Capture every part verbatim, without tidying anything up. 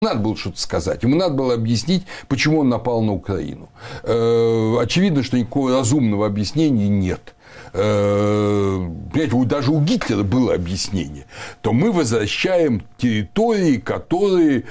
Надо было что-то сказать. Ему надо было объяснить, почему он напал на Украину. Очевидно, что никакого разумного объяснения нет. Понимаете, даже у Гитлера было объяснение. То мы возвращаем территории, которые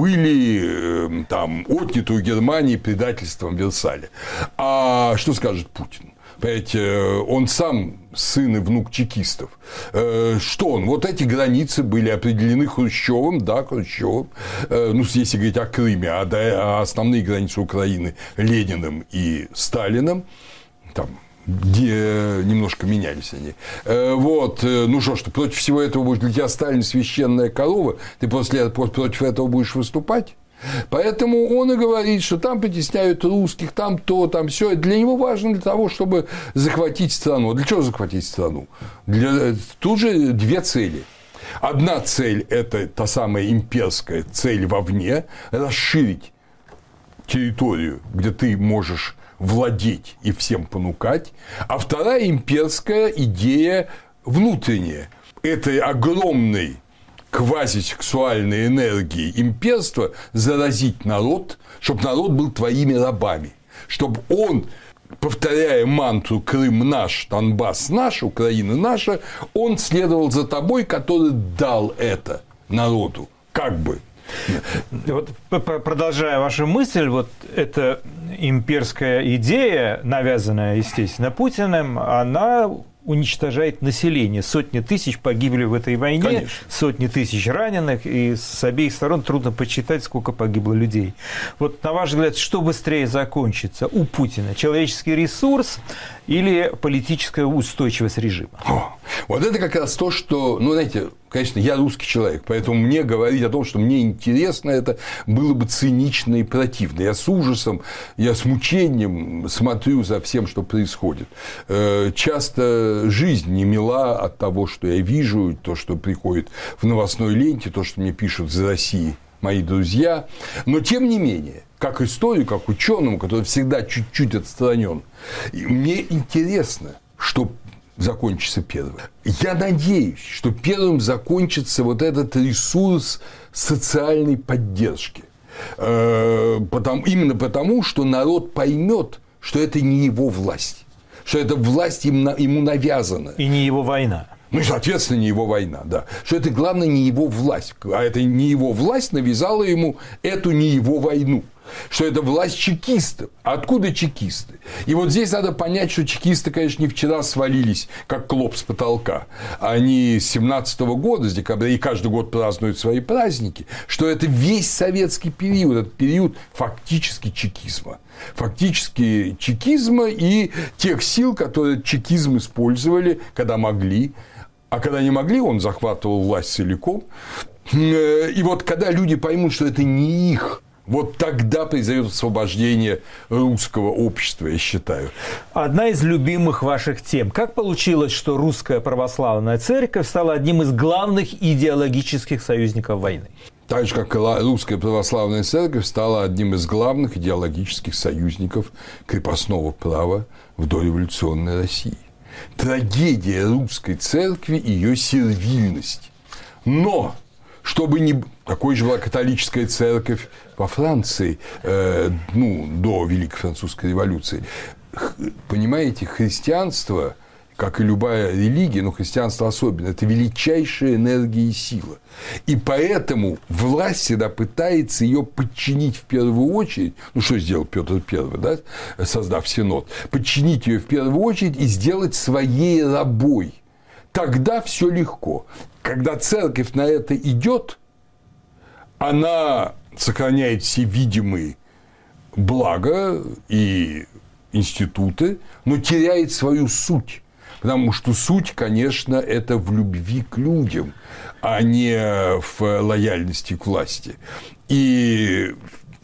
были там, отняты у Германии предательством Версаля. А что скажет Путин? Понимаете, он сам сын и внук чекистов. Что он? Вот эти границы были определены Хрущевым, да, Хрущевым, ну, если говорить о Крыме, а, да, а основные границы Украины Лениным и Сталиным, там, где немножко менялись они. Вот, ну что ж, ты против всего этого будешь, для тебя Сталин священная корова, ты после против этого будешь выступать? Поэтому он и говорит, что там притесняют русских, там то, там все. Для него важно для того, чтобы захватить страну. Для чего захватить страну? Для... Тут же две цели. Одна цель – это та самая имперская цель вовне – расширить территорию, где ты можешь владеть и всем понукать. А вторая имперская идея внутренняя – этой огромной квазисексуальной энергии имперства заразить народ, чтобы народ был твоими рабами, чтобы он, повторяя мантру «Крым наш, Донбасс наш, Украина наша», он следовал за тобой, который дал это народу, как бы. Вот, продолжая вашу мысль, вот эта имперская идея, навязанная, естественно, Путиным, она уничтожает население. Сотни тысяч погибли в этой войне, конечно. Сотни тысяч раненых, и с обеих сторон трудно подсчитать, сколько погибло людей. Вот, на ваш взгляд, что быстрее закончится у Путина? Человеческий ресурс или политическая устойчивость режима? О, вот это как раз то, что, ну, знаете, конечно, я русский человек, поэтому мне говорить о том, что мне интересно, это было бы цинично и противно. Я с ужасом, я с мучением смотрю за всем, что происходит. Часто жизнь не мила от того, что я вижу, то, что приходит в новостной ленте, то, что мне пишут из России мои друзья. Но, тем не менее, как историю, как учёному, который всегда чуть-чуть отстранен, мне интересно, что закончится первым. Я надеюсь, что первым закончится вот этот ресурс социальной поддержки. Потому, именно потому, что народ поймет, что это не его власть, что эта власть ему навязана. И не его война. Ну и, соответственно, не его война, да. Что это, главное, не его власть. А это не его власть навязала ему эту не его войну. Что это власть чекистов. Откуда чекисты? И вот здесь надо понять, что чекисты, конечно, не вчера свалились, как клоп с потолка. Они с семнадцатого года, с декабря, и каждый год празднуют свои праздники, что это весь советский период, это период фактически чекизма. Фактически чекизма и тех сил, которые чекизм использовали, когда могли. А когда не могли, он захватывал власть целиком. И вот когда люди поймут, что это не их, вот тогда произойдет освобождение русского общества, я считаю. Одна из любимых ваших тем. Как получилось, что Русская Православная Церковь стала одним из главных идеологических союзников войны? Так же, как и Русская Православная Церковь стала одним из главных идеологических союзников крепостного права в дореволюционной России. Трагедия Русской Церкви – ее сервильность. Но, чтобы не... Такой же была католическая церковь во Франции, э, ну, до Великой Французской революции. Понимаете, христианство, как и любая религия, но христианство особенно, это величайшая энергия и сила. И поэтому власть всегда пытается ее подчинить в первую очередь, ну, что сделал Петр Первый, да, создав Синод, подчинить ее в первую очередь и сделать своей рабой. Тогда все легко. Когда церковь на это идет, она сохраняет все видимые блага и институты, но теряет свою суть. Потому что суть, конечно, это в любви к людям, а не в лояльности к власти. И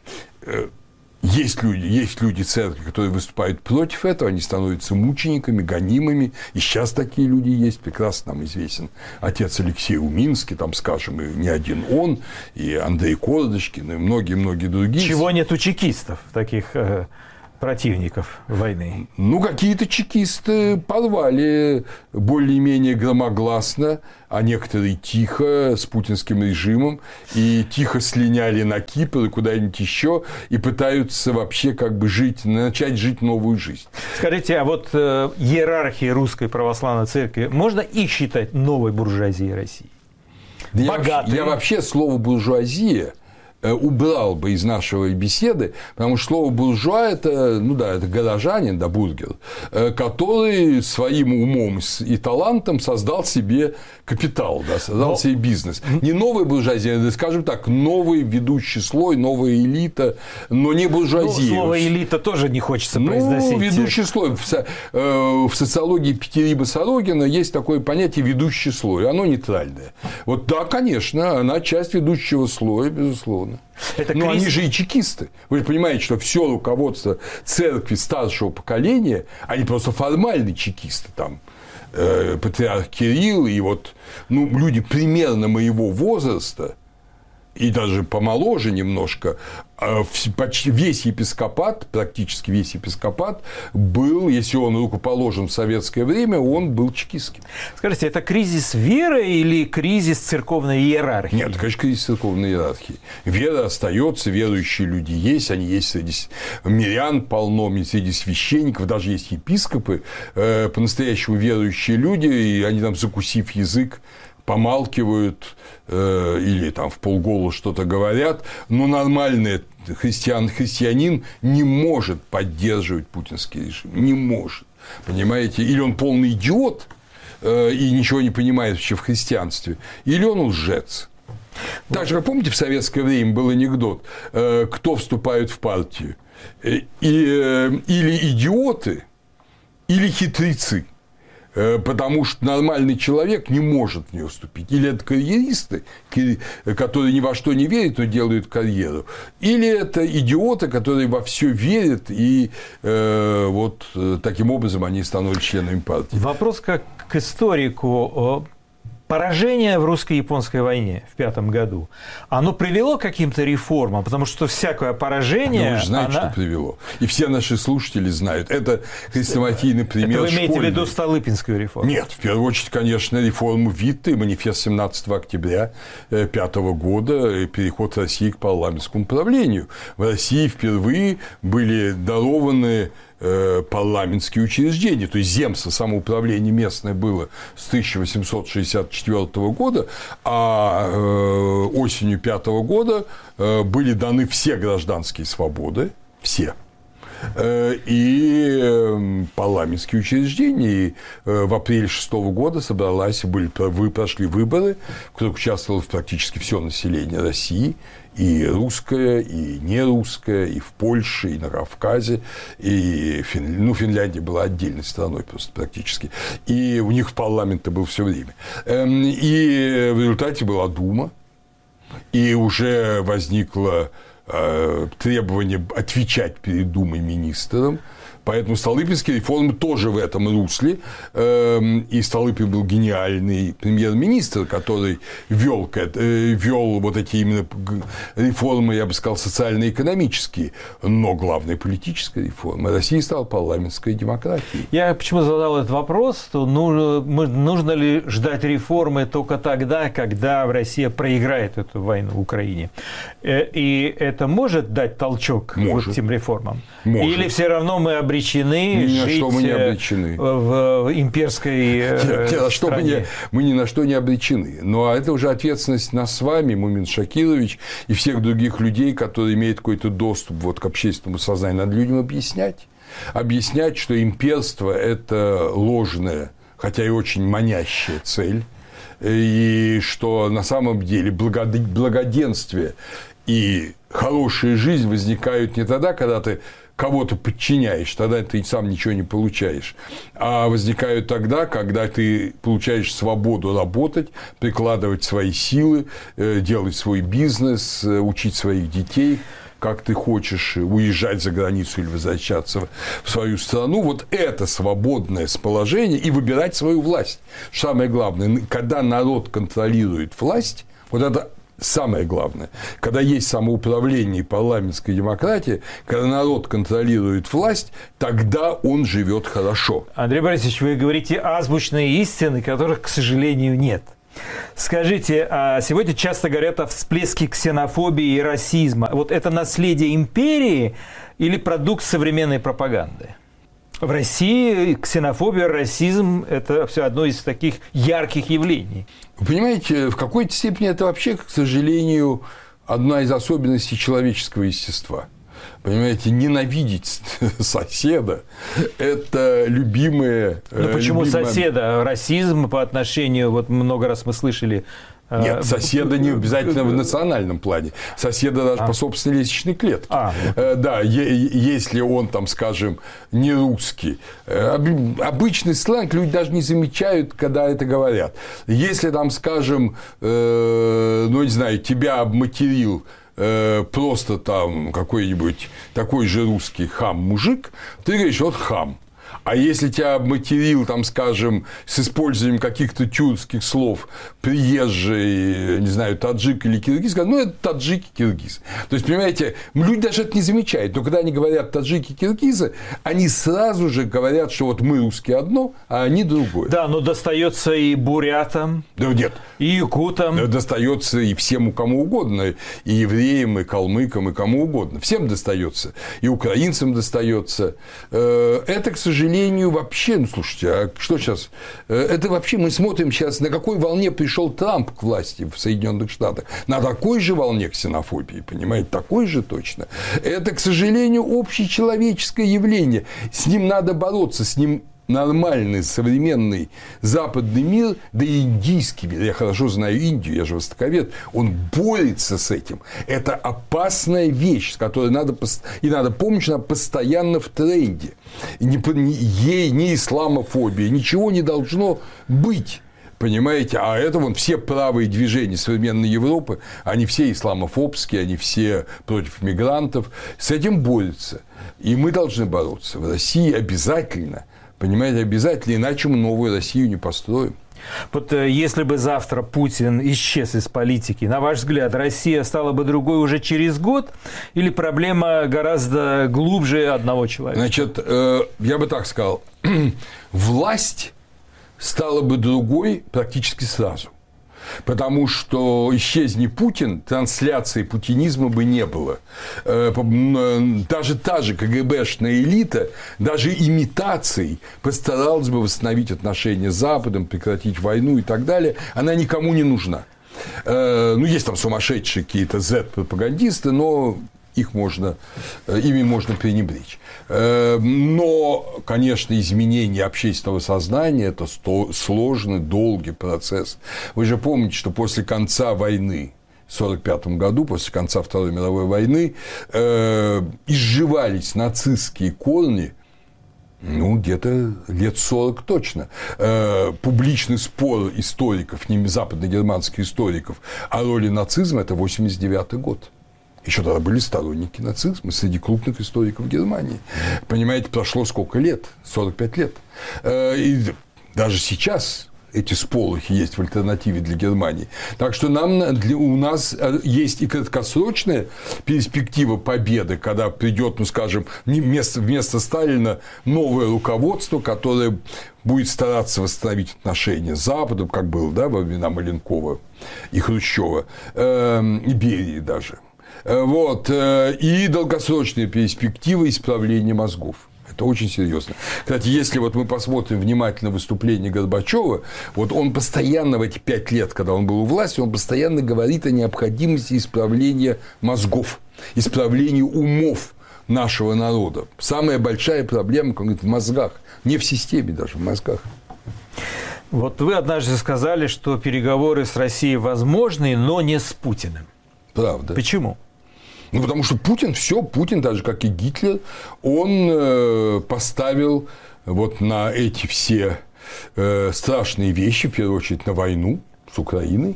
есть люди, есть люди церкви, которые выступают против этого, они становятся мучениками, гонимыми. И сейчас такие люди есть, прекрасно нам известен отец Алексей Уминский, там, скажем, и не один он, и Андрей Кордочкин, и многие-многие другие. Чего нет у чекистов таких противников войны? Ну, какие-то чекисты порвали более-менее громогласно, а некоторые тихо с путинским режимом, и тихо слиняли на Кипр и куда-нибудь еще, и пытаются вообще как бы жить, начать жить новую жизнь. Скажите, а вот э, иерархии Русской Православной Церкви, можно их считать новой буржуазией России? Я вообще, я вообще слово «буржуазия» убрал бы из нашей беседы, потому что слово «буржуа» – это, ну да, это горожанин, да, бургер, который своим умом и талантом создал себе капитал, да, создал Но... себе бизнес. Не новая буржуазия, скажем так, новый ведущий слой, новая элита, но не буржуазия. Ну, слово «элита» тоже не хочется произносить. Ну, ведущий слой. В социологии Петериба Сорокина есть такое понятие «ведущий слой», оно нейтральное. Вот да, конечно, она часть ведущего слоя, безусловно. Это Но кризис... они же и чекисты. Вы же понимаете, что все руководство церкви старшего поколения, они просто формальные чекисты там. Э, патриарх Кирилл и вот ну, люди примерно моего возраста, и даже помоложе немножко, почти весь епископат, практически весь епископат был, если он рукоположен в советское время, он был чекистским. Скажите, это кризис веры или кризис церковной иерархии? Нет, конечно, кризис церковной иерархии. Вера остается, верующие люди есть, они есть среди мирян полно, среди священников, даже есть епископы, по-настоящему верующие люди, и они там, закусив язык, помалкивают э, или там в полголоса что-то говорят, но нормальный христиан, христианин не может поддерживать путинский режим, не может, понимаете, или он полный идиот э, и ничего не понимает вообще в христианстве, или он лжец. Также, помните, в советское время был анекдот, э, кто вступает в партию, э, и, э, или идиоты, или хитрецы. Потому что нормальный человек не может в нее вступить. Или это карьеристы, которые ни во что не верят, но делают карьеру. Или это идиоты, которые во все верят, и э, вот таким образом они становятся членами партии. Вопрос как к историку. Поражение в русско-японской войне в пятом году, оно привело к каким-то реформам? Потому что всякое поражение... Ну, вы же знаете, она... что привело. И все наши слушатели знают. Это хрестоматийный пример. Это вы имеете школьный. в виду Столыпинскую реформу? Нет, в первую очередь, конечно, реформу Витте, манифест семнадцатого октября пятого года, переход России к парламентскому правлению. В России впервые были дарованы парламентские учреждения, то есть земство, самоуправление местное было с тысяча восемьсот шестьдесят четвёртого года, а осенью пятого года были даны все гражданские свободы, все, и парламентские учреждения. И в апреле шестого года собралась, были, вы прошли выборы, в которых участвовало практически все население России, и русское, и нерусское, и в Польше, и на Кавказе, и Фин... ну, Финляндия была отдельной страной просто практически, и у них парламент был все время. И в результате была Дума, и уже возникло требование отвечать перед Думой министрам. Поэтому Столыпинские реформы тоже в этом русле. И Столыпин был гениальный премьер-министр, который вел, вел вот эти именно реформы, я бы сказал, социально-экономические, но главная политическая реформа. Россия стала парламентской демократией. Я почему задал этот вопрос, то нужно, нужно ли ждать реформы только тогда, когда Россия проиграет эту войну в Украине? И это может дать толчок может. Вот этим реформам? Может. Или все равно мы обречены Ни жить что мы не обречены. В имперской Нет, ни что мы, не, мы ни на что не обречены. Но это уже ответственность нас с вами, Мумин Шакирович, и всех других людей, которые имеют какой-то доступ вот к общественному сознанию. Надо людям объяснять. Объяснять, что имперство – это ложная, хотя и очень манящая цель, и что на самом деле благоденствие и хорошая жизнь возникают не тогда, когда ты кого-то подчиняешь, тогда ты сам ничего не получаешь, а возникают тогда, когда ты получаешь свободу работать, прикладывать свои силы, делать свой бизнес, учить своих детей, как ты хочешь, уезжать за границу или возвращаться в свою страну. Вот это свободное положение и выбирать свою власть. Самое главное, когда народ контролирует власть, вот это самое главное, когда есть самоуправление и парламентская демократия, когда народ контролирует власть, тогда он живет хорошо. Андрей Борисович, вы говорите азбучные истины, которых, к сожалению, нет. Скажите, а сегодня часто говорят о всплеске ксенофобии и расизма. Вот это наследие империи или продукт современной пропаганды? В России ксенофобия, расизм – это все одно из таких ярких явлений. Вы понимаете, в какой-то степени это вообще, к сожалению, одна из особенностей человеческого естества. Понимаете, ненавидеть соседа – это любимое… Ну почему любимое... соседа? Расизм по отношению, вот много раз мы слышали… Нет, соседа не обязательно в национальном плане. Соседа даже а. по собственной лестничной клетке. А. Да, если он там, скажем, не русский. Обычный сленг люди даже не замечают, когда это говорят. Если там, скажем, ну не знаю, тебя обматерил просто там какой-нибудь такой же русский хам-мужик, ты говоришь, вот хам. А если тебя обматерил, там, скажем, с использованием каких-то тюркских слов приезжий, не знаю, таджик или киргиз, ну, это таджики, киргизы. То есть, понимаете, люди даже это не замечают. Но когда они говорят таджики, киргизы, они сразу же говорят, что вот мы русские одно, а они другое. Да, но достается и бурятам, да, нет. и якутам. Достается и всем, кому угодно. И евреям, и калмыкам, и кому угодно. Всем достается. И украинцам достается. Это, к сожалению, вообще, ну, слушайте, а что сейчас? Это вообще мы смотрим сейчас, на какой волне пришел Трамп к власти в Соединенных Штатах. На такой же волне ксенофобии, понимаете, такой же точно. Это, к сожалению, общечеловеческое явление. С ним надо бороться, с ним нормальный, современный западный мир, да и индийский мир, я хорошо знаю Индию, я же востоковед, он борется с этим. Это опасная вещь, с которой надо, и надо помнить, что она постоянно в тренде. И ни, ни, ей ни исламофобии, ничего не должно быть. Понимаете, а это вон все правые движения современной Европы, они все исламофобские, они все против мигрантов, с этим борются. И мы должны бороться. В России обязательно. Понимаете, обязательно, иначе мы новую Россию не построим. Вот если бы завтра Путин исчез из политики, на ваш взгляд, Россия стала бы другой уже через год? Или проблема гораздо глубже одного человека? Значит, я бы так сказал, власть стала бы другой практически сразу. Потому что исчезни Путин, трансляции путинизма бы не было. Даже та же КГБшная элита, даже имитацией постаралась бы восстановить отношения с Западом, прекратить войну и так далее. Она никому не нужна. Ну, есть там сумасшедшие какие-то зет-пропагандисты, но их можно, ими можно пренебречь. Но, конечно, изменение общественного сознания – это сложный, долгий процесс. Вы же помните, что после конца войны, в сорок пятом году, после конца Второй мировой войны, изживались нацистские корни, ну, где-то лет сорок точно. Публичный спор историков, западно-германских историков о роли нацизма – это восемьдесят девятый год. Еще тогда были сторонники нацизма среди крупных историков Германии. Понимаете, прошло сколько лет? сорок пять лет. И даже сейчас эти сполохи есть в альтернативе для Германии. Так что нам, для, у нас есть и краткосрочная перспектива победы, когда придет, ну, скажем, вместо, вместо Сталина новое руководство, которое будет стараться восстановить отношения с Западом, как было, да, во времена Маленкова и Хрущева, э, и Берии даже. Вот, и долгосрочные перспективы исправления мозгов. Это очень серьезно. Кстати, если вот мы посмотрим внимательно выступление Горбачева, вот он постоянно в эти пять лет, когда он был у власти, он постоянно говорит о необходимости исправления мозгов, исправления умов нашего народа. Самая большая проблема, как он говорит, в мозгах, не в системе даже, в мозгах. Вот вы однажды сказали, что переговоры с Россией возможны, но не с Путиным. Правда. Почему? Ну, потому что Путин, все, Путин, так же, как и Гитлер, он поставил вот на эти все страшные вещи, в первую очередь, на войну с Украиной.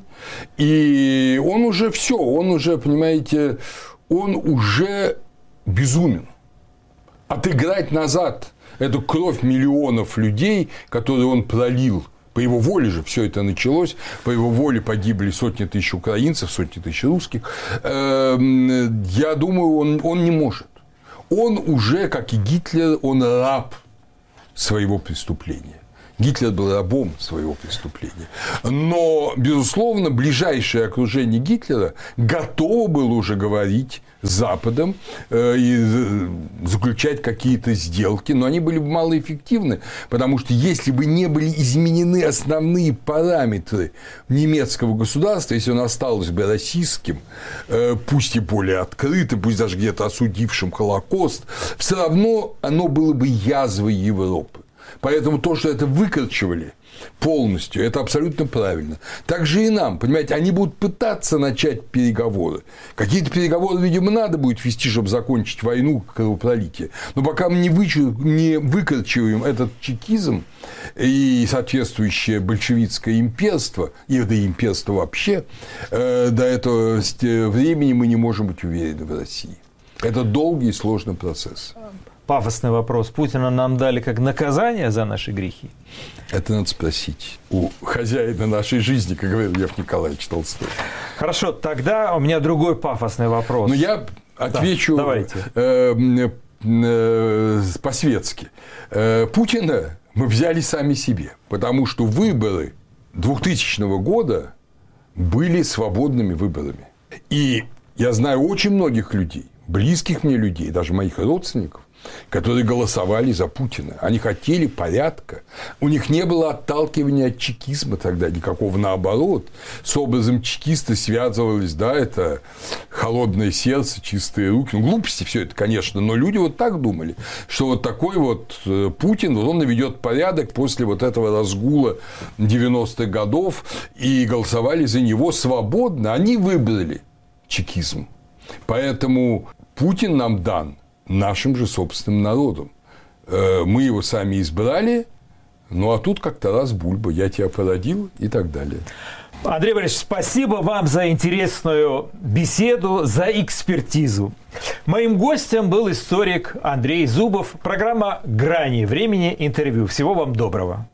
И он уже все, он уже, понимаете, он уже безумен. Отыграть назад эту кровь миллионов людей, которую он пролил По его воле же все это началось, по его воле погибли сотни тысяч украинцев, сотни тысяч русских. Я думаю, он, он не может. Он уже, как и Гитлер, он раб своего преступления. Гитлер был рабом своего преступления. Но, безусловно, ближайшее окружение Гитлера готово было уже говорить с Западом и заключать какие-то сделки, но они были бы малоэффективны, потому что если бы не были изменены основные параметры немецкого государства, если оно осталось бы российским, пусть и более открытым, пусть даже где-то осудившим Холокост, все равно оно было бы язвой Европы. Поэтому то, что это выкорчевали полностью, это абсолютно правильно. Так же и нам, понимаете, они будут пытаться начать переговоры. Какие-то переговоры, видимо, надо будет вести, чтобы закончить войну, кровопролитие. Но пока мы не, вычу... не выкорчеваем этот чекизм и соответствующее большевистское имперство, и до имперства вообще, до этого времени мы не можем быть уверены в России. Это долгий и сложный процесс. Пафосный вопрос. Путина нам дали как наказание за наши грехи? Это надо спросить у хозяина нашей жизни, как говорил Лев Николаевич Толстой. Хорошо, тогда у меня другой пафосный вопрос. Ну, я отвечу да, давайте. Э, э, по-светски. Э, Путина мы взяли сами себе, потому что выборы двухтысячного года были свободными выборами. И я знаю очень многих людей, близких мне людей, даже моих родственников, которые голосовали за Путина. Они хотели порядка. У них не было отталкивания от чекизма тогда никакого. Наоборот, с образом чекиста связывалось, да, это холодное сердце, чистые руки. Ну, глупости все это, конечно, но люди вот так думали, что вот такой вот Путин, вот он наведет порядок после вот этого разгула девяностых годов, и голосовали за него свободно. Они выбрали чекизм. Поэтому Путин нам дан нашим же собственным народом. Мы его сами избрали, ну а тут как-то раз бульба, я тебя породил и так далее. Андрей Борисович, спасибо вам за интересную беседу, за экспертизу. Моим гостем был историк Андрей Зубов. Программа «Грани времени. Интервью». Всего вам доброго.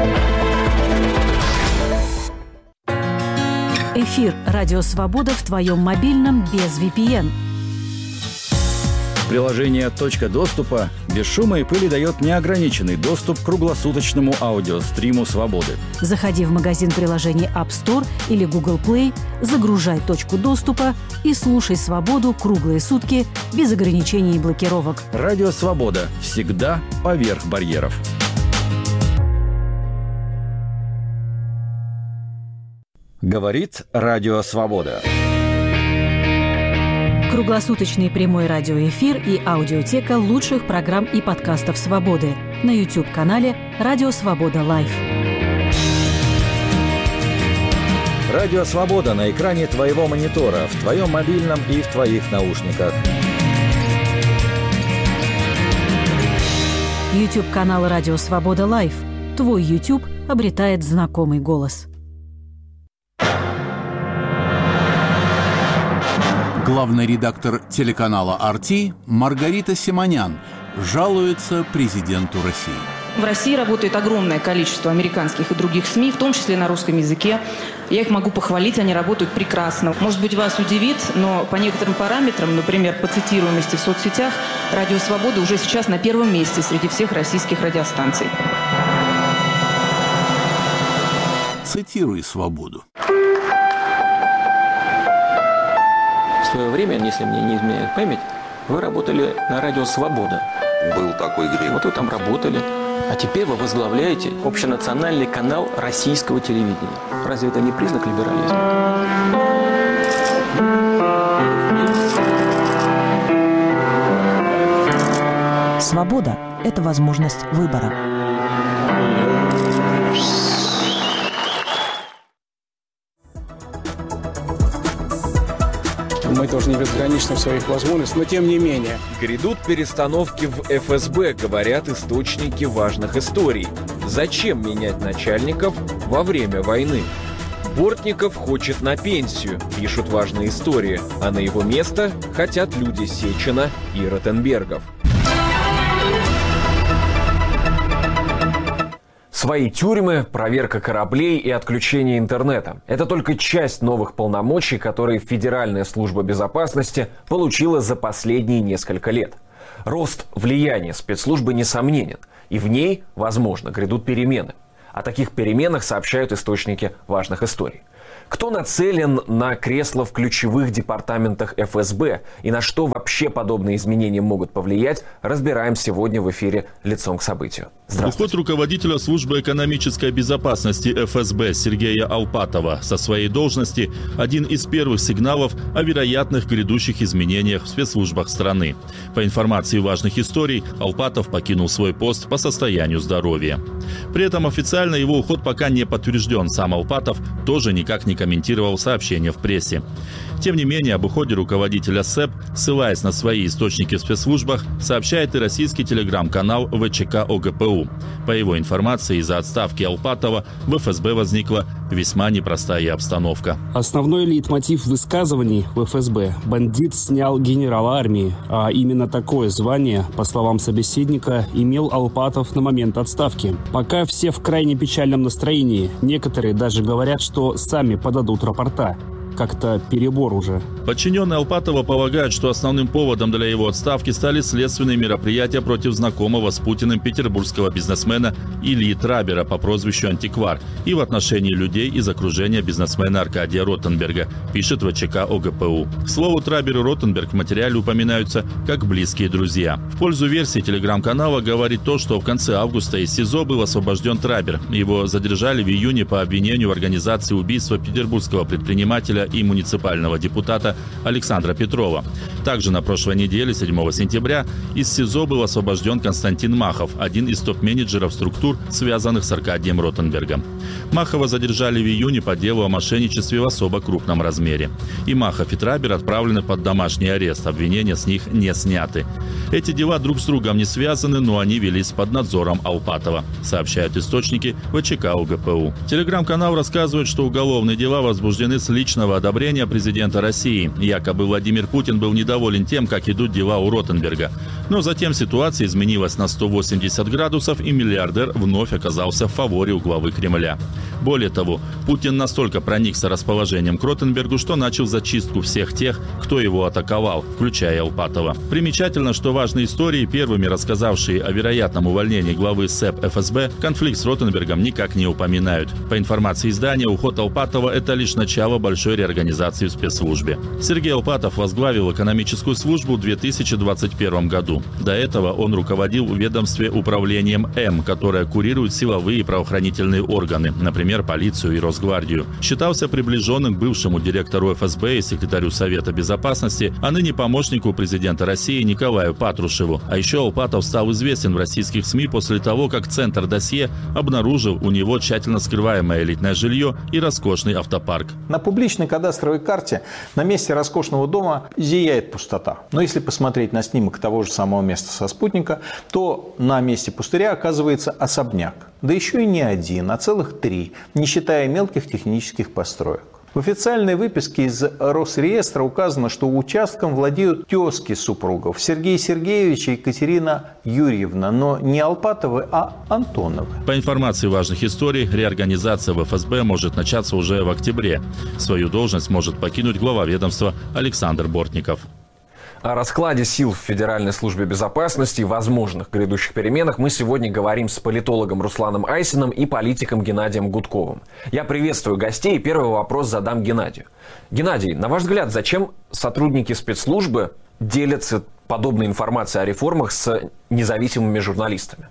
Эфир «Радио Свобода» в твоем мобильном без ви пи эн. Приложение «Точка доступа» без шума и пыли дает неограниченный доступ к круглосуточному аудиостриму «Свободы». Заходи в магазин приложений App Store или Google Play, загружай «Точку доступа» и слушай «Свободу» круглые сутки без ограничений и блокировок. Радио «Свобода» всегда поверх барьеров. Говорит Радио Свобода. Круглосуточный прямой радиоэфир и аудиотека лучших программ и подкастов «Свободы» на YouTube-канале «Радио Свобода Лайв». Радио Свобода на экране твоего монитора, в твоем мобильном и в твоих наушниках. YouTube-канал «Радио Свобода Лайв». Твой YouTube обретает знакомый голос. Главный редактор телеканала ар ти Маргарита Симонян жалуется президенту России. В России работает огромное количество американских и других СМИ, в том числе на русском языке. Я их могу похвалить, они работают прекрасно. Может быть, вас удивит, но по некоторым параметрам, например, по цитируемости в соцсетях, Радио Свобода уже сейчас на первом месте среди всех российских радиостанций. Цитируй «Свободу». В свое время, если мне не изменяет память, вы работали на радио «Свобода». Был такой грех. Вот вы там работали. А теперь вы возглавляете общенациональный канал российского телевидения. Разве это не признак либерализма? Свобода – это возможность выбора. Мы тоже не безграничны в своих возможностях, но тем не менее. Грядут перестановки в эф эс бэ, говорят источники важных историй. Зачем менять начальников во время войны? Бортников хочет на пенсию, пишут важные истории, а на его место хотят люди Сечина и Ротенбергов. Свои тюрьмы, проверка кораблей и отключение интернета. Это только часть новых полномочий, которые Федеральная служба безопасности получила за последние несколько лет. Рост влияния спецслужбы несомненен, и в ней, возможно, грядут перемены. О таких переменах сообщают источники важных историй. Кто нацелен на кресло в ключевых департаментах эф эс бэ и на что вообще подобные изменения могут повлиять, разбираем сегодня в эфире «Лицом к событию». Уход руководителя службы экономической безопасности эф эс бэ Сергея Алпатова со своей должности – один из первых сигналов о вероятных грядущих изменениях в спецслужбах страны. По информации важных историй, Алпатов покинул свой пост по состоянию здоровья. При этом официально его уход пока не подтвержден. Сам Алпатов тоже никак не комментировал сообщения в прессе. Тем не менее, об уходе руководителя СЭП, ссылаясь на свои источники в спецслужбах, сообщает и российский телеграм-канал вэ че ка о гэ пэ у. По его информации, из-за отставки Алпатова в эф эс бэ возникла весьма непростая обстановка. Основной лейтмотив высказываний в эф эс бэ – бандит снял генерала армии. А именно такое звание, по словам собеседника, имел Алпатов на момент отставки. Пока все в крайне печальном настроении. Некоторые даже говорят, что сами подадут рапорта. Как-то перебор уже. Подчиненные Алпатова полагают, что основным поводом для его отставки стали следственные мероприятия против знакомого с Путиным петербургского бизнесмена Ильи Трабера по прозвищу Антиквар и в отношении людей из окружения бизнесмена Аркадия Ротенберга, пишет вэ че ка о гэ пэ у. К слову, Трабер и Ротенберг в материале упоминаются как близкие друзья. В пользу версии телеграм-канала говорит то, что в конце августа из СИЗО был освобожден Трабер. Его задержали в июне по обвинению в организации убийства петербургского предпринимателя и муниципального депутата Александра Петрова. Также на прошлой неделе, седьмого сентября, из СИЗО был освобожден Константин Махов, один из топ-менеджеров структур, связанных с Аркадием Ротенбергом. Махова задержали в июне по делу о мошенничестве в особо крупном размере. И Махов, и Трабер отправлены под домашний арест, обвинения с них не сняты. Эти дела друг с другом не связаны, но они велись под надзором Алпатова, сообщают источники вэ че ка о гэ пэ у. Телеграм-канал рассказывает, что уголовные дела возбуждены с личного одобрения президента России. Якобы Владимир Путин был недоволен тем, как идут дела у Ротенберга. Но затем ситуация изменилась на сто восемьдесят градусов, и миллиардер вновь оказался в фаворе у главы Кремля. Более того, Путин настолько проникся расположением к Ротенбергу, что начал зачистку всех тех, кто его атаковал, включая Алпатова. Примечательно, что важные истории, первыми рассказавшие о вероятном увольнении главы СЭП эф эс бэ, конфликт с Ротенбергом никак не упоминают. По информации издания, уход Алпатова – это лишь начало большой реорганизации в спецслужбе. Сергей Алпатов возглавил экономическую службу в две тысячи двадцать первом году. До этого он руководил в ведомстве управлением М, которое курирует силовые и правоохранительные органы, например, полицию и Росгвардию. Считался приближенным к бывшему директору эф эс бэ и секретарю Совета безопасности, а ныне помощнику президента России Николаю Патрушеву. А еще Алпатов стал известен в российских СМИ после того, как Центр досье обнаружил у него тщательно скрываемое элитное жилье и роскошный автопарк. На публичной кадастровой карте на месте роскошного дома зияет пустота. Но если посмотреть на снимок того же самого места со спутника, то на месте пустыря оказывается особняк. Да еще и не один, а целых три, не считая мелких технических построек. В официальной выписке из Росреестра указано, что участком владеют тезки супругов Сергей Сергеевич и Екатерина Юрьевна, но не Алпатовы, а Антоновы. По информации важных историй, реорганизация в эф эс бэ может начаться уже в октябре. Свою должность может покинуть глава ведомства Александр Бортников. О раскладе сил в Федеральной службе безопасности и возможных грядущих переменах мы сегодня говорим с политологом Русланом Айсиным и политиком Геннадием Гудковым. Я приветствую гостей и первый вопрос задам Геннадию. Геннадий, на ваш взгляд, зачем сотрудники спецслужбы делятся подобной информацией о реформах с независимыми журналистами?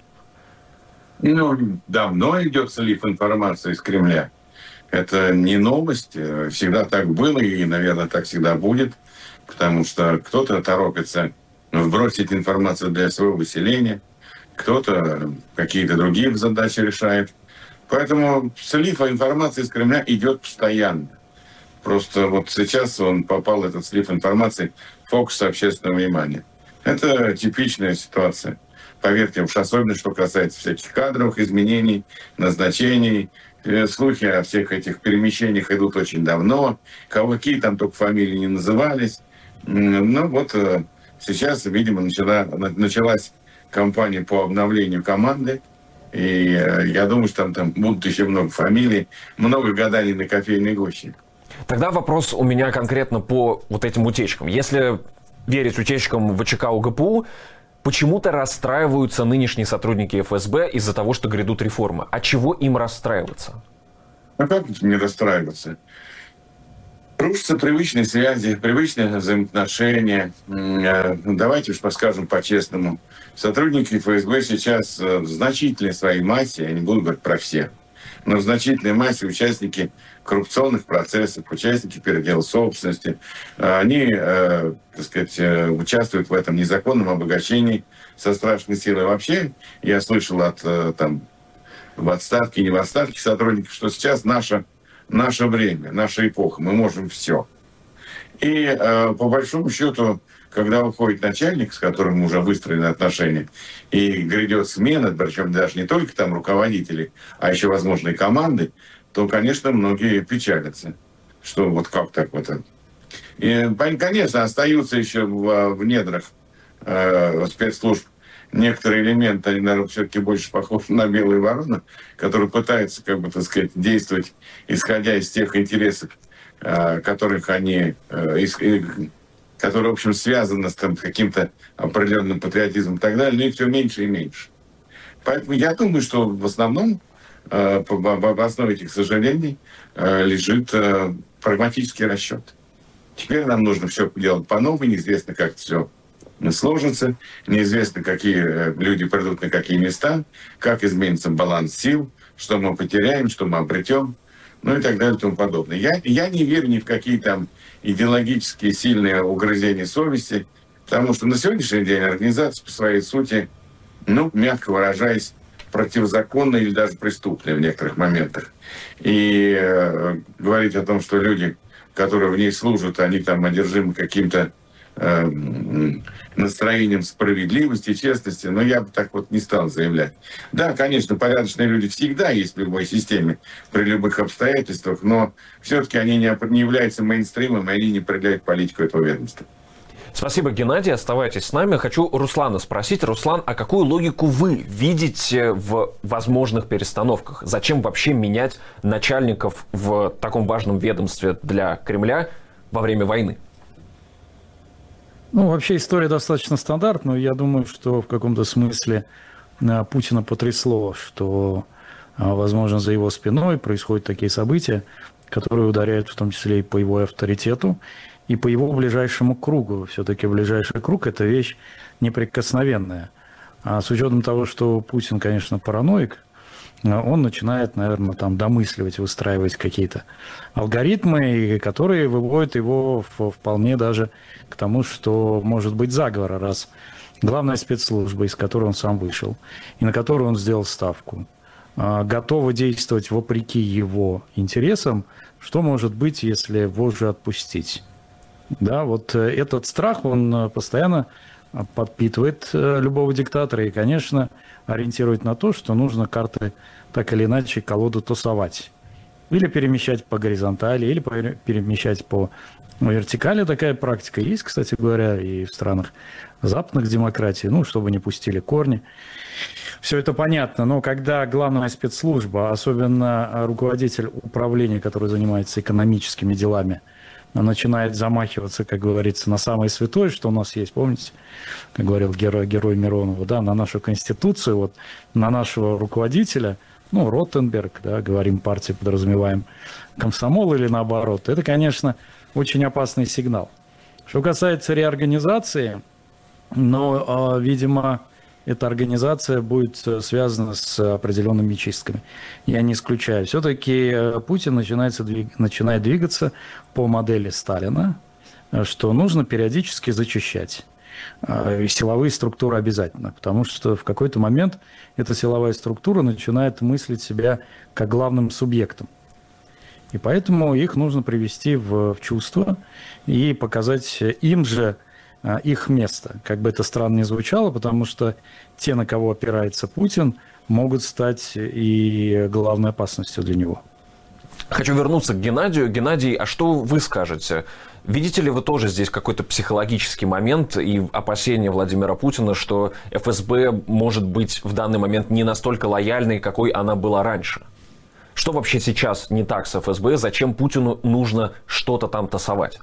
Ну, давно идет слив информации из Кремля. Это не новость, всегда так было и, наверное, так всегда будет. Потому что кто-то торопится вбросить информацию для своего выселения, кто-то какие-то другие задачи решает. Поэтому слив информации из Кремля идет постоянно. Просто вот сейчас он попал, этот слив информации, в фокус общественного внимания. Это типичная ситуация. Поверьте, уж особенно, что касается всяких кадровых изменений, назначений. Слухи о всех этих перемещениях идут очень давно. Какие там только фамилии не назывались. Ну вот сейчас, видимо, начала, началась кампания по обновлению команды. И я думаю, что там, там будут еще много фамилий, много гаданий на кофейной гуще. Тогда вопрос у меня конкретно по вот этим утечкам. Если верить утечкам ВЧК УГПУ, почему-то расстраиваются нынешние сотрудники эф эс бэ из-за того, что грядут реформы. А чего им расстраиваться? А как не расстраиваться? Рушатся привычные связи, привычные взаимоотношения. Давайте уж подскажем по-честному. Сотрудники эф эс бэ сейчас в значительной своей массе, я не буду говорить про всех, но в значительной массе участники коррупционных процессов, участники передела собственности, они, так сказать, участвуют в этом незаконном обогащении со страшной силой. Вообще, я слышал от там, в отставке, не в отставке сотрудников, что сейчас наша, наше время, наша эпоха, мы можем все. И по большому счету, когда уходит начальник, с которым уже выстроены отношения, и грядет смена, причем даже не только там руководителей, а еще, возможно, и команды, то, конечно, многие печалятся, что вот как так вот. И, конечно, остаются еще в, в недрах э, спецслужб некоторые элементы, они, наверное, все-таки больше похожи на белые вороны, которые пытаются, как бы, так сказать, действовать, исходя из тех интересов, э, которых они... Э, из, которые, в общем, связаны с там, каким-то определенным патриотизмом и так далее, но их все меньше и меньше. Поэтому я думаю, что в основном э, в основе этих сожалений э, лежит э, прагматический расчет. Теперь нам нужно все делать по-новому, неизвестно, как все сложится, неизвестно, какие люди придут на какие места, как изменится баланс сил, что мы потеряем, что мы обретем, ну и так далее и тому подобное. Я, я не верю ни в какие там идеологические сильные угрызения совести, потому что на сегодняшний день организация по своей сути, ну, мягко выражаясь, противозаконная или даже преступная в некоторых моментах. И э, говорить о том, что люди, которые в ней служат, они там одержимы каким-то э, настроением справедливости, честности, но я бы так вот не стал заявлять. Да, конечно, порядочные люди всегда есть в любой системе, при любых обстоятельствах, но все-таки они не, не являются мейнстримом, и они не определяют политику этого ведомства. Спасибо, Геннадий. Оставайтесь с нами. Хочу Руслана спросить. Руслан, а какую логику вы видите в возможных перестановках? Зачем вообще менять начальников в таком важном ведомстве для Кремля во время войны? Ну, вообще история достаточно стандартная. Я думаю, что в каком-то смысле Путина потрясло, что, возможно, за его спиной происходят такие события, которые ударяют в том числе и по его авторитету, и по его ближайшему кругу. Все-таки ближайший круг – это вещь неприкосновенная. А с учетом того, что Путин, конечно, параноик, он начинает, наверное, там домысливать, выстраивать какие-то алгоритмы, которые выводят его вполне даже к тому, что может быть заговор, раз главная спецслужба, из которой он сам вышел, и на которую он сделал ставку, готова действовать вопреки его интересам, что может быть, если вожжи отпустить? Да, вот этот страх, он постоянно подпитывает любого диктатора и, конечно, ориентирует на то, что нужно карты так или иначе колоду тусовать. Или перемещать по горизонтали, или перемещать по вертикали. Такая практика есть, кстати говоря, и в странах западных демократий, ну, чтобы не пустили корни. Все это понятно, но когда главная спецслужба, особенно руководитель управления, который занимается экономическими делами, начинает замахиваться, как говорится, на самое святое, что у нас есть, помните, как говорил герой, герой Миронова, да, на нашу Конституцию, вот, на нашего руководителя, ну, Ротенберг, да, говорим, партии подразумеваем, комсомол или наоборот, это, конечно, очень опасный сигнал. Что касается реорганизации, но, видимо, эта организация будет связана с определенными чистками. Я не исключаю. Все-таки Путин начинается, начинает двигаться по модели Сталина, что нужно периодически зачищать. И силовые структуры обязательно, потому что в какой-то момент эта силовая структура начинает мыслить себя как главным субъектом. И поэтому их нужно привести в, в чувство и показать им же их место. Как бы это странно ни звучало, потому что те, на кого опирается Путин, могут стать и главной опасностью для него. Хочу вернуться к Геннадию. Геннадий, а что вы скажете? Видите ли вы тоже здесь какой-то психологический момент и опасения Владимира Путина, что эф эс бэ может быть в данный момент не настолько лояльной, какой она была раньше? Что вообще сейчас не так с эф эс бэ? Зачем Путину нужно что-то там тасовать?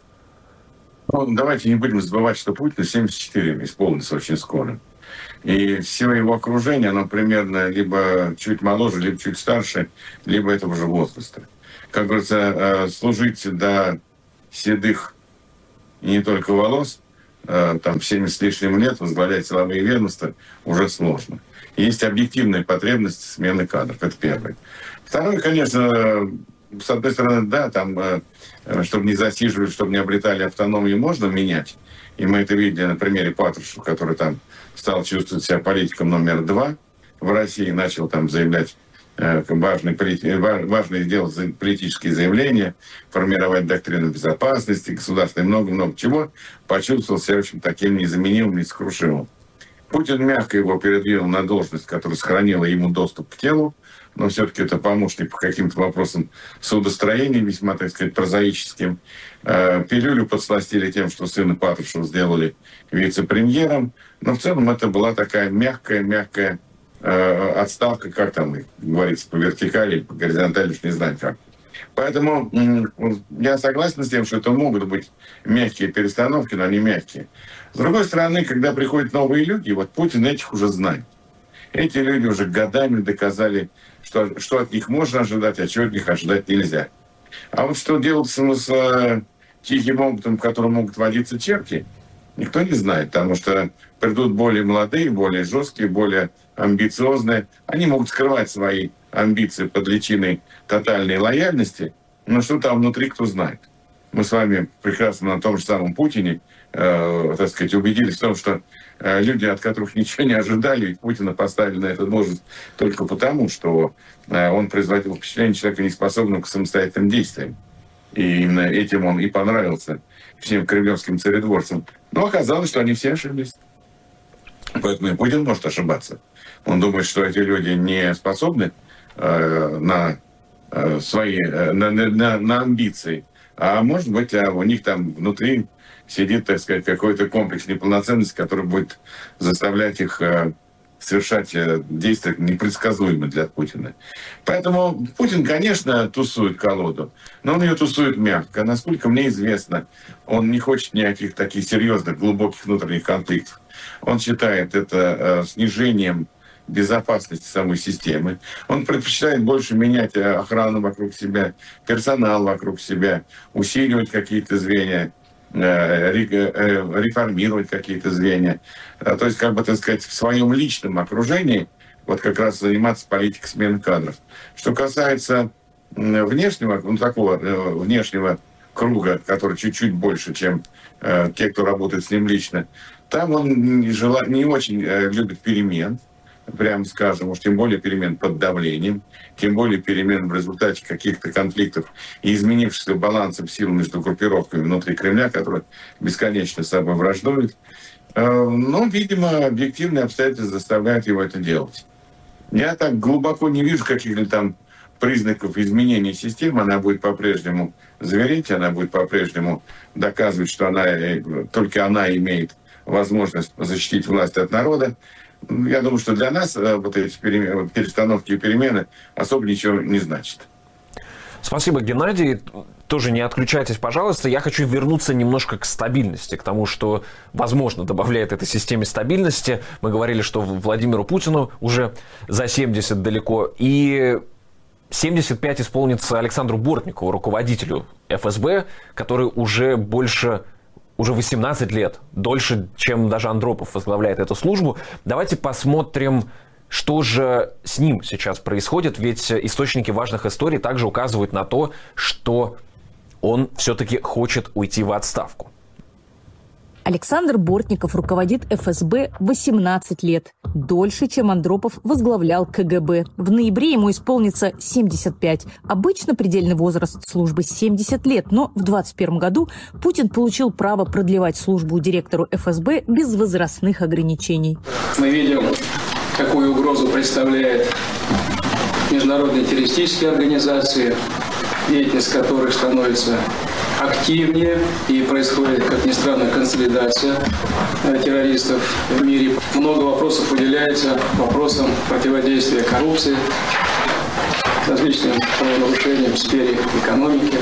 Ну, давайте не будем забывать, что Путину семьдесят четыре исполнится очень скоро. И все его окружение, оно примерно либо чуть моложе, либо чуть старше, либо этого же возраста. Как говорится, служить до седых и не только волос, там в семьдесят с лишним лет возглавлять силовые ведомства уже сложно. Есть объективная потребность смены кадров, это первое. Второе, конечно, с одной стороны, да, там, чтобы не засиживали, чтобы не обретали автономию, можно менять. И мы это видели на примере Патрушева, который там стал чувствовать себя политиком номер два в России, начал там заявлять важные, важные сделать политические заявления, формировать доктрину безопасности, государственное, много-много чего, почувствовал себя, в общем, таким незаменимым, несокрушимым. Путин мягко его передвинул на должность, которая сохранила ему доступ к телу, но все-таки это помощник по каким-то вопросам судостроения, весьма, так сказать, прозаическим. Пилюлю подсластили тем, что сына Патрушева сделали вице-премьером, но в целом это была такая мягкая-мягкая отставка, как там говорится, по вертикали, по горизонтали, уж не знаю как. Поэтому я согласен с тем, что это могут быть мягкие перестановки, но они мягкие. С другой стороны, когда приходят новые люди, вот Путин этих уже знает. Эти люди уже годами доказали, что, что от них можно ожидать, а чего от них ожидать нельзя. А вот что делать с, с тихим опытом, в котором могут водиться черти, никто не знает, потому что придут более молодые, более жесткие, более амбициозные. Они могут скрывать свои амбиции под личиной тотальной лояльности, но что там внутри, кто знает. Мы с вами прекрасно на том же самом Путине, э, так сказать, убедились в том, что э, люди, от которых ничего не ожидали, Путина поставили на эту должность только потому, что э, он производил впечатление человека, неспособного к самостоятельным действиям. И именно этим он и понравился всем кремлевским царедворцам. Но оказалось, что они все ошиблись. Поэтому и Путин может ошибаться. Он думает, что эти люди не способны э, на э, свои э, на, на, на амбиции. А может быть, а у них там внутри сидит, так сказать, какой-то комплекс неполноценности, который будет заставлять их э, совершать э, действия непредсказуемые для Путина. Поэтому Путин, конечно, тусует колоду, но он ее тусует мягко. Насколько мне известно, он не хочет никаких таких серьезных, глубоких внутренних конфликтов. Он считает это э, снижением безопасности самой системы. Он предпочитает больше менять охрану вокруг себя, персонал вокруг себя, усиливать какие-то звенья, реформировать какие-то звенья. То есть, как бы, так сказать, в своем личном окружении вот как раз заниматься политикой смены кадров. Что касается внешнего, ну, такого внешнего круга, который чуть-чуть больше, чем те, кто работает с ним лично, там он не, жела... не очень любит перемен, прямо скажем, уж тем более перемен под давлением, тем более перемен в результате каких-то конфликтов и изменившихся балансов сил между группировками внутри Кремля, которые бесконечно с собой враждуют. Но, видимо, объективные обстоятельства заставляют его это делать. Я так глубоко не вижу каких-то там признаков изменения системы. Она будет по-прежнему звереть, она будет по-прежнему доказывать, что она, только она имеет возможность защитить власть от народа. Я думаю, что для нас вот эти перестановки и перемены особо ничего не значат. Спасибо, Геннадий. Тоже не отключайтесь, пожалуйста. Я хочу вернуться немножко к стабильности, к тому, что, возможно, добавляет этой системе стабильности. Мы говорили, что Владимиру Путину уже за семьдесят далеко. И семьдесят пять исполнится Александру Бортникову, руководителю эф эс бэ, который уже больше... уже восемнадцать лет, дольше, чем даже Андропов возглавляет эту службу. Давайте посмотрим, что же с ним сейчас происходит, ведь источники важных историй также указывают на то, что он все-таки хочет уйти в отставку. Александр Бортников руководит эф эс бэ восемнадцать лет, дольше, чем Андропов возглавлял ка гэ бэ. В ноябре ему исполнится семьдесят пять. Обычно предельный возраст службы семьдесят лет, но в двадцать первом году Путин получил право продлевать службу директору эф эс бэ без возрастных ограничений. Мы видим, какую угрозу представляет международные террористические организации, деятельность которых становится активнее, и происходит, как ни странно, консолидация террористов в мире. Много вопросов уделяется вопросам противодействия коррупции, различным правонарушениям в сфере экономики,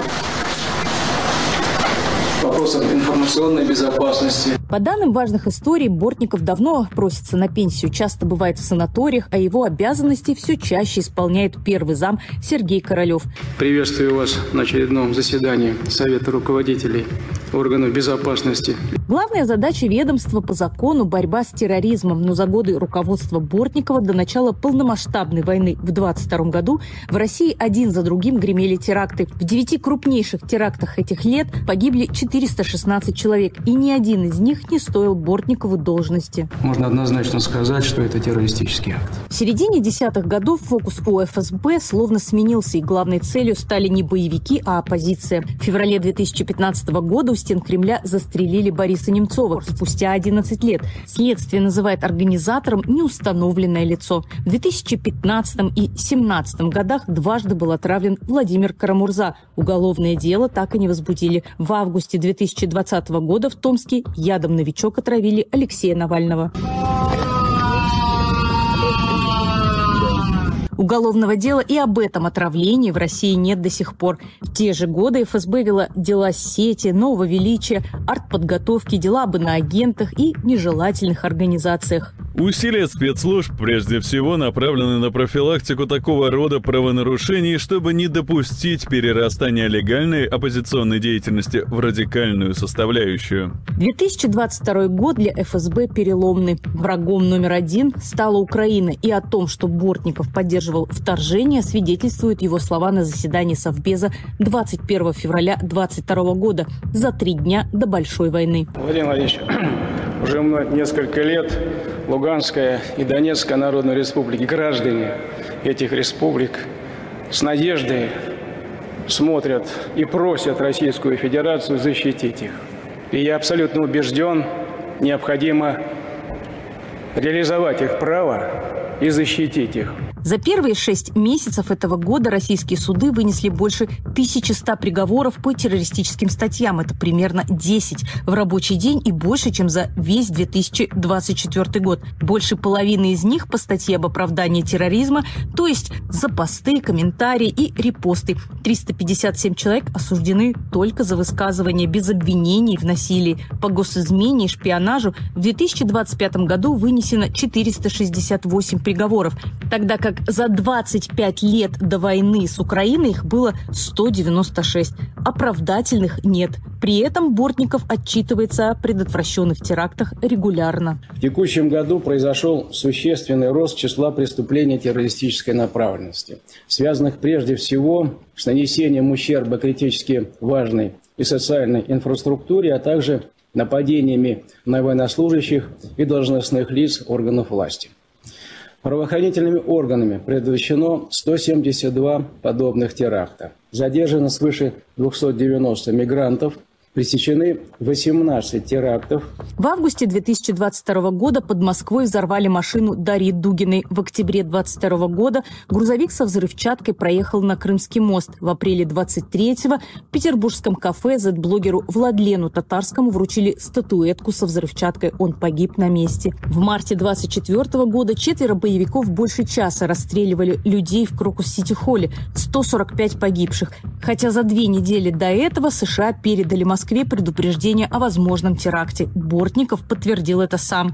вопросам информационной безопасности. По данным важных историй, Бортников давно просится на пенсию, часто бывает в санаториях, а его обязанности все чаще исполняет первый зам Сергей Королев. Приветствую вас на очередном заседании Совета руководителей органов безопасности. Главная задача ведомства по закону – борьба с терроризмом. Но за годы руководства Бортникова до начала полномасштабной войны в двадцать втором году в России один за другим гремели теракты. В девяти крупнейших терактах этих лет погибли четыреста шестнадцать человек, и ни один из них не стоил Бортникову должности. Можно однозначно сказать, что это террористический акт. В середине десятых годов фокус у эф эс бэ словно сменился, и главной целью стали не боевики, а оппозиция. В феврале две тысячи пятнадцатого года у стен Кремля застрелили Бориса Немцова спустя одиннадцать лет. Следствие называет организатором неустановленное лицо. В две тысячи пятнадцатом и две тысячи семнадцатом годах дважды был отравлен Владимир Карамурза. Уголовное дело так и не возбудили. В августе две тысячи двадцатого года в Томске ядом «Новичок» отравили Алексея Навального. Уголовного дела и об этом отравлении в России нет до сих пор. В те же годы эф эс бэ вела дела сети, нового величия, артподготовки, дела об иноагентах и нежелательных организациях. Усилия спецслужб прежде всего направлены на профилактику такого рода правонарушений, чтобы не допустить перерастания легальной оппозиционной деятельности в радикальную составляющую. две тысячи двадцать второй год для эф эс бэ переломный. Врагом номер один стала Украина, и о том, что Бортников поддерживал вторжение, свидетельствуют его слова на заседании Совбеза двадцать первого февраля двадцать второго года, за три дня до Большой войны. Владимир Владимирович, уже несколько лет Луганская и Донецкая народные республики, граждане этих республик с надеждой смотрят и просят Российскую Федерацию защитить их. И я абсолютно убежден, необходимо реализовать их право и защитить их. За первые шесть месяцев этого года российские суды вынесли больше тысячи ста приговоров по террористическим статьям. Это примерно десять в рабочий день и больше, чем за весь две тысячи двадцать четвёртый год. Больше половины из них по статье об оправдании терроризма, то есть за посты, комментарии и репосты. триста пятьдесят семь человек осуждены только за высказывания без обвинений в насилии. По госизмене и шпионажу в две тысячи двадцать пятом году вынесено четыреста шестьдесят восемь приговоров, тогда как за двадцать пять лет до войны с Украиной их было сто девяносто шесть. Оправдательных нет. При этом Бортников отчитывается о предотвращенных терактах регулярно. В текущем году произошел существенный рост числа преступлений террористической направленности, связанных прежде всего с нанесением ущерба критически важной и социальной инфраструктуре, а также нападениями на военнослужащих и должностных лиц органов власти. Правоохранительными органами предотвращено сто семьдесят два подобных теракта. Задержано свыше двухсот девяноста мигрантов. Пресечены восемнадцать терактов. В августе две тысячи двадцать второго года под Москвой взорвали машину Дарьи Дугиной. В октябре двадцать второго года грузовик со взрывчаткой проехал на Крымский мост. В апреле двадцать третьего в петербургском кафе зет-блогеру Владлену Татарскому вручили статуэтку со взрывчаткой. Он погиб на месте. В марте двадцать четвёртого года четверо боевиков больше часа расстреливали людей в Крокус-Сити-Холле. сто сорок пять погибших. Хотя за две недели до этого США передали Москве В Москве предупреждение о возможном теракте. Бортников подтвердил это сам.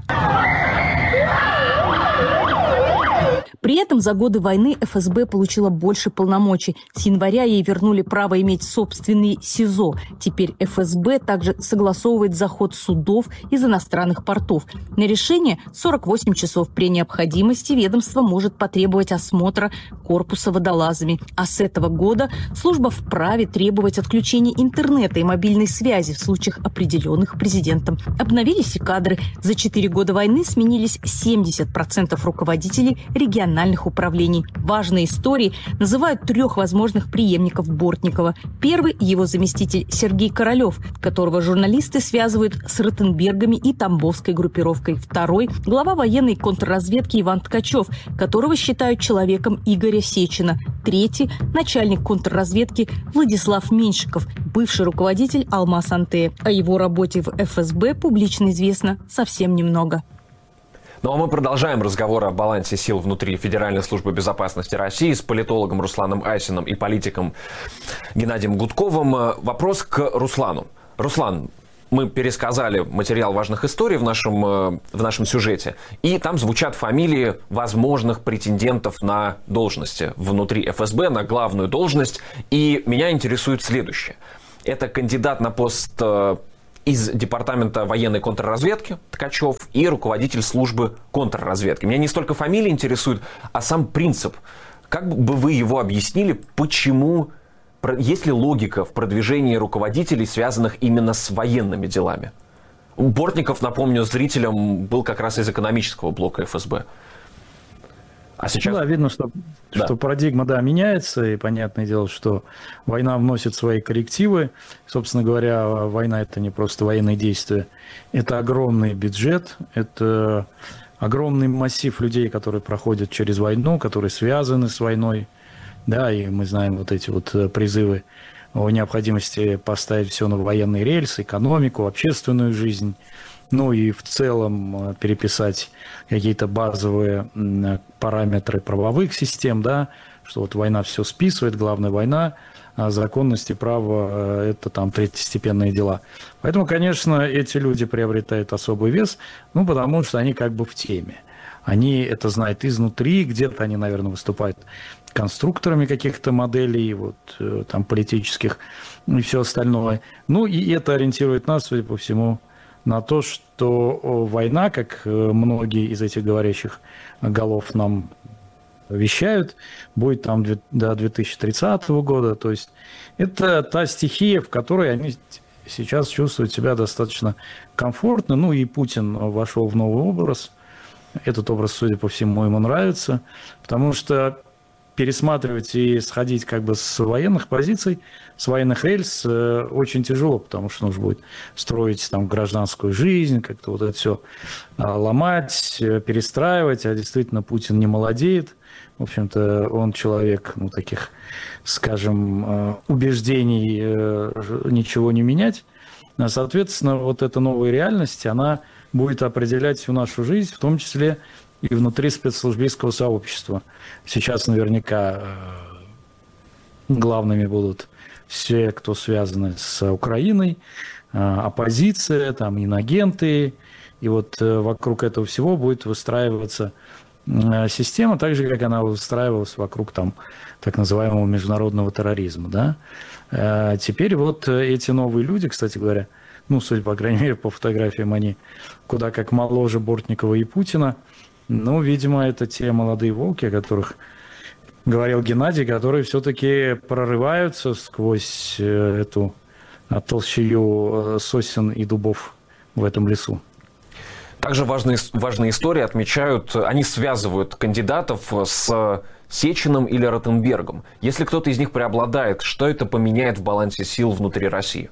При этом за годы войны эф эс бэ получила больше полномочий. С января ей вернули право иметь собственный СИЗО. Теперь эф эс бэ также согласовывает заход судов из иностранных портов. На решение сорок восемь часов. При необходимости ведомство может потребовать осмотра корпуса водолазами. А с этого года служба вправе требовать отключения интернета и мобильной связи в случаях, определенных президентом. Обновились и кадры. За четыре года войны сменились семьдесят процентов руководителей региональных региональных управлений. Важной историей называют трех возможных преемников Бортникова. Первый – его заместитель Сергей Королев, которого журналисты связывают с Ротенбергами и Тамбовской группировкой. Второй – глава военной контрразведки Иван Ткачев, которого считают человеком Игоря Сечина. Третий – начальник контрразведки Владислав Меньшиков, бывший руководитель Алмаз-Антея. О его работе в эф эс бэ публично известно совсем немного. Ну а мы продолжаем разговор о балансе сил внутри Федеральной службы безопасности России с политологом Русланом Айсиным и политиком Геннадием Гудковым. Вопрос к Руслану. Руслан, мы пересказали материал важных историй в нашем, в нашем сюжете, и там звучат фамилии возможных претендентов на должности внутри эф эс бэ, на главную должность. И меня интересует следующее. Это кандидат на пост из департамента военной контрразведки Ткачев и руководитель службы контрразведки. Меня не столько фамилии интересуют, а сам принцип. Как бы вы его объяснили, почему, есть ли логика в продвижении руководителей, связанных именно с военными делами? Бортников, напомню, зрителям был как раз из экономического блока эф эс бэ. А сейчас... Да, видно, что, да. что парадигма, да, меняется, и понятное дело, что война вносит свои коррективы. Собственно говоря, война – это не просто военные действия, это огромный бюджет, это огромный массив людей, которые проходят через войну, которые связаны с войной. Да, и мы знаем вот эти вот призывы о необходимости поставить все на военные рельсы, экономику, общественную жизнь. Ну и в целом переписать какие-то базовые параметры правовых систем, да, что вот война все списывает, главная война, а законность и право – это там третьестепенные дела. Поэтому, конечно, эти люди приобретают особый вес, ну, потому что они как бы в теме. Они это знают изнутри, где-то они, наверное, выступают конструкторами каких-то моделей, вот, там, политических и все остальное. Ну, и это ориентирует нас, судя по всему, на то, что война, как многие из этих говорящих голов нам вещают, будет там до две тысячи тридцатого года. То есть это та стихия, в которой они сейчас чувствуют себя достаточно комфортно. Ну и Путин вошел в новый образ. Этот образ, судя по всему, ему нравится, потому что пересматривать и сходить как бы с военных позиций, с военных рельс э, очень тяжело, потому что нужно будет строить там гражданскую жизнь, как-то вот это все э, ломать, э, перестраивать, а действительно Путин не молодеет. В общем-то, он человек, ну, таких, скажем, э, убеждений э, ничего не менять. Соответственно, вот эта новая реальность, она будет определять всю нашу жизнь, в том числе и внутри спецслужбистского сообщества. Сейчас наверняка главными будут все, кто связаны с Украиной, оппозиция, там, инагенты. И вот вокруг этого всего будет выстраиваться система, так же, как она выстраивалась вокруг там, так называемого международного терроризма. Да? Теперь вот эти новые люди, кстати говоря, ну, судя, по крайней мере, по фотографиям, они куда как моложе Бортникова и Путина. Ну, видимо, это те молодые волки, о которых говорил Геннадий, которые все-таки прорываются сквозь эту толщею сосен и дубов в этом лесу. Также важные, важные истории отмечают, они связывают кандидатов с Сечиным или Ротенбергом. Если кто-то из них преобладает, что это поменяет в балансе сил внутри России?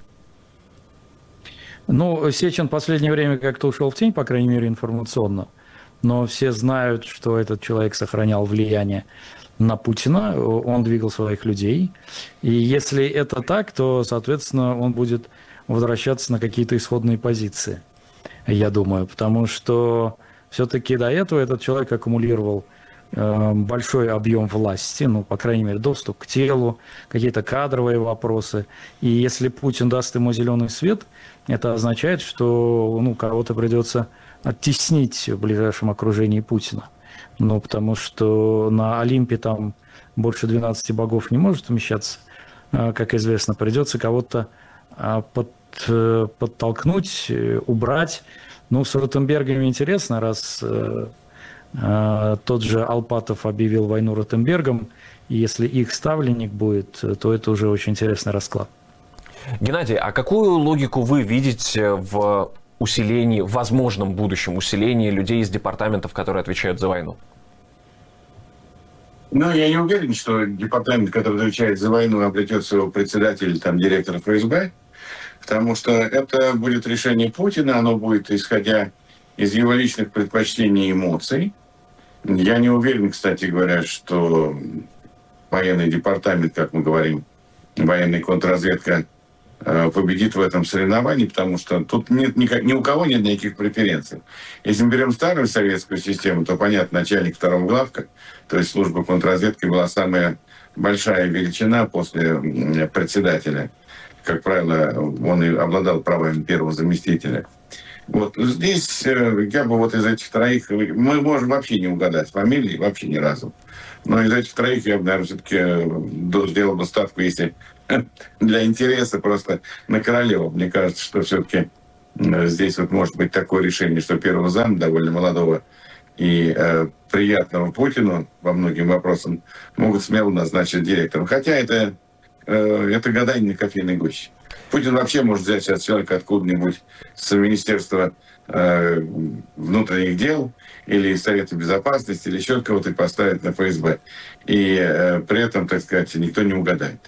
Ну, Сечин в последнее время как-то ушел в тень, по крайней мере, информационно. Но все знают, что этот человек сохранял влияние на Путина, он двигал своих людей. И если это так, то, соответственно, он будет возвращаться на какие-то исходные позиции, я думаю. Потому что все-таки до этого этот человек аккумулировал большой объем власти, ну, по крайней мере, доступ к телу, какие-то кадровые вопросы. И если Путин даст ему зеленый свет, это означает, что, ну, кого-то придется оттеснить в ближайшем окружении Путина. Ну, потому что на Олимпе там больше двенадцати богов не может вмещаться, как известно. Придется кого-то под, подтолкнуть, убрать. Ну, с Ротенбергами интересно, раз тот же Алпатов объявил войну Ротенбергам, и если их ставленник будет, то это уже очень интересный расклад. Геннадий, а какую логику вы видите в усилении, в возможном будущем усилении людей из департаментов, которые отвечают за войну? Ну, я не уверен, что департамент, который отвечает за войну, обретет своего председателя, там, директора эф эс бэ, потому что это будет решение Путина, оно будет исходя из его личных предпочтений и эмоций. Я не уверен, кстати говоря, что военный департамент, как мы говорим, военная контрразведка победит в этом соревновании, потому что тут нет никак, ни у кого нет никаких преференций. Если мы берем старую советскую систему, то, понятно, начальник второго главка, то есть служба контрразведки была самая большая величина после председателя. Как правило, он и обладал правами первого заместителя. Вот здесь я бы вот из этих троих, мы можем вообще не угадать фамилии, вообще ни разу. Но из этих троих я бы, наверное, все-таки сделал бы ставку, если для интереса просто на Королева. Мне кажется, что все-таки здесь вот может быть такое решение, что первого зама, довольно молодого и э, приятного Путину по многим вопросам, могут смело назначить директором. Хотя это, э, это гадание на кофейной гуще. Путин вообще может взять сейчас человека откуда-нибудь с Министерства э, внутренних дел или из Совета Безопасности, или еще кого-то и поставить на эф эс бэ. И э, при этом, так сказать, никто не угадает.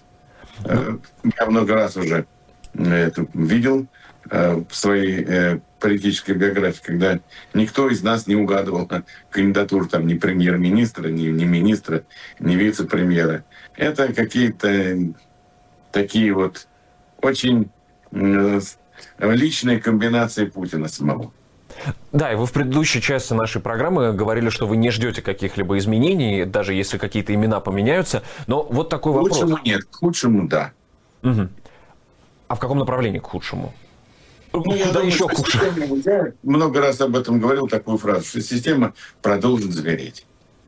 Э, я много раз уже это видел э, в своей э, политической биографии, когда никто из нас не угадывал кандидатуру там, ни премьер-министра, ни, ни министра, ни вице-премьера. Это какие-то такие вот очень э, личные комбинации Путина самого. Да, и вы в предыдущей части нашей программы говорили, что вы не ждете каких-либо изменений, даже если какие-то имена поменяются. Но вот такой вопрос. К худшему нет, к худшему да. Угу. А в каком направлении к худшему? Ну, я Куда думаю, еще хуже? Я много раз об этом говорил, такую фразу, что система продолжит звереть.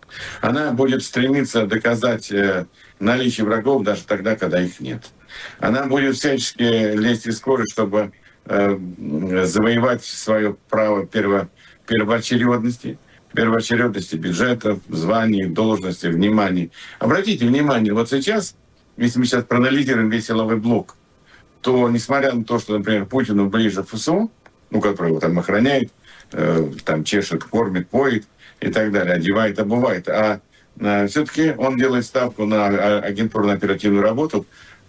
Она будет стремиться доказать э, наличие врагов даже тогда, когда их нет. Она будет всячески лезть из кожи, чтобы э, завоевать свое право перво, первоочередности, первоочередности бюджетов, званий, должностей, внимания. Обратите внимание, вот сейчас, если мы сейчас проанализируем весь силовой блок, то, несмотря на то, что, например, Путину ближе эф эс о, ну, который его там охраняет, э, там чешет, кормит, поет и так далее, одевает, обувает, а э, все-таки он делает ставку на агентурно-оперативную работу.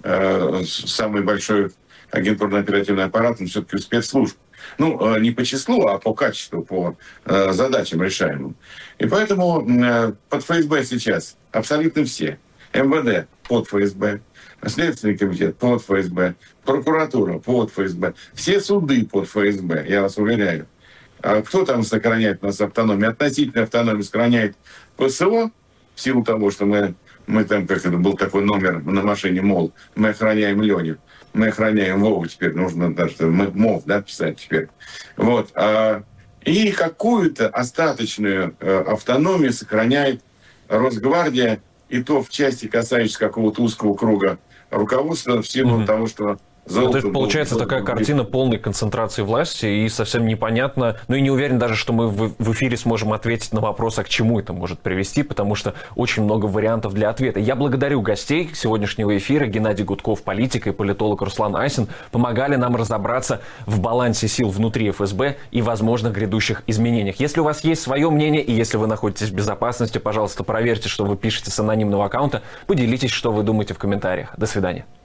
Э, самый большой агентурно-оперативный аппарат, он все-таки спецслужб. Ну, э, не по числу, а по качеству, по э, задачам решаемым. И поэтому э, под эф эс бэ сейчас абсолютно все. эм вэ дэ под эф эс бэ, Следственный комитет под эф эс бэ, прокуратура под эф эс бэ, все суды под эф эс бэ, я вас уверяю. А кто там сохраняет у нас автономию? Относительно автономию сохраняет пэ эс о, в силу того, что мы, мы там, как это был такой номер на машине, мол, мы охраняем Леню, мы охраняем Вову теперь, нужно даже МОВ, да, писать теперь. Вот. А, и какую-то остаточную э, автономию сохраняет Росгвардия, и то в части, касающейся какого-то узкого круга руководства, в силу угу. того, что Ну, то есть получается такая картина полной концентрации власти, и совсем непонятно, ну и не уверен даже, что мы в эфире сможем ответить на вопрос, а к чему это может привести, потому что очень много вариантов для ответа. Я благодарю гостей сегодняшнего эфира. Геннадий Гудков, политик, и политолог Руслан Айсин помогали нам разобраться в балансе сил внутри эф эс бэ и возможных грядущих изменениях. Если у вас есть свое мнение, и если вы находитесь в безопасности, пожалуйста, проверьте, что вы пишете с анонимного аккаунта, поделитесь, что вы думаете в комментариях. До свидания.